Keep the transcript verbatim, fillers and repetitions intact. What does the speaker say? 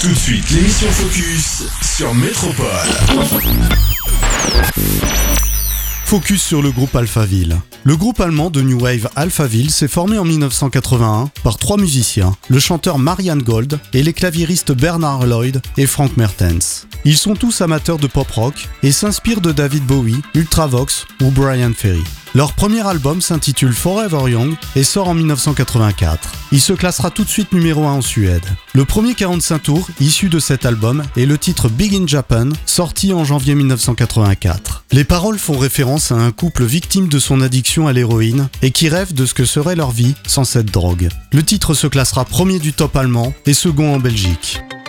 Tout de suite, l'émission Focus sur Métropole. Focus sur le groupe Alphaville. Le groupe allemand de New Wave Alphaville s'est formé en dix-neuf cent quatre-vingt-un par trois musiciens, le chanteur Marian Gold et les claviéristes Bernard Lloyd et Frank Mertens. Ils sont tous amateurs de pop rock et s'inspirent de David Bowie, Ultravox ou Bryan Ferry. Leur premier album s'intitule Forever Young et sort en dix-neuf cent quatre-vingt-quatre. Il se classera tout de suite numéro un en Suède. Le premier quarante-cinq tours issu de cet album est le titre Big in Japan, sorti en janvier dix-neuf cent quatre-vingt-quatre. Les paroles font référence à un couple victime de son addiction à l'héroïne et qui rêve de ce que serait leur vie sans cette drogue. Le titre se classera premier du top allemand et second en Belgique.